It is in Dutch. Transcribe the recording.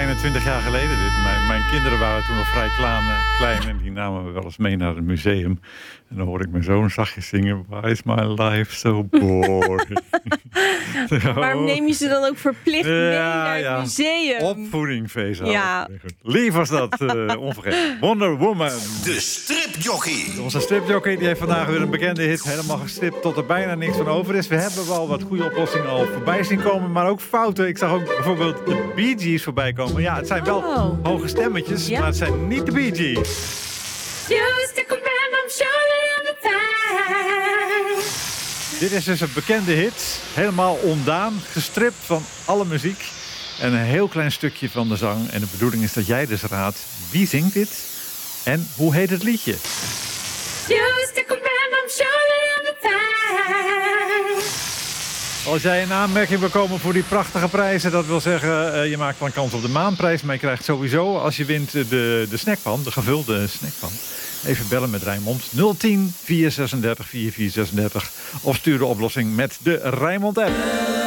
bijna 20 jaar geleden dit. Mijn kinderen waren toen nog vrij klein en die namen me wel eens mee naar het museum. En dan hoorde ik mijn zoon zachtjes zingen: Why is my life so boring? Waarom neem je ze dan ook verplicht mee naar het museum? Opvoeding, Veza. Ja. Lief was dat, onvergeten. Wonder Woman. De stripjockey. Onze stripjockey die heeft vandaag weer een bekende hit. Helemaal gestript tot er bijna niks van over is. We hebben wel wat goede oplossingen al voorbij zien komen, maar ook fouten. Ik zag ook bijvoorbeeld de Bee Gees voorbij komen. Ja, het zijn wel hoge stemmetjes, maar het zijn niet de Bee Gees. Dit is dus een bekende hit. Helemaal ondaan, gestript van alle muziek. En een heel klein stukje van de zang. En de bedoeling is dat jij dus raadt wie zingt dit en hoe heet het liedje. Als jij in aanmerking wil komen voor die prachtige prijzen, dat wil zeggen, je maakt dan kans op de maandprijs, maar je krijgt sowieso, als je wint, de snackpan, de gevulde snackpan. Even bellen met Rijnmond. 010 436 4436 of stuur de oplossing met de Rijnmond app.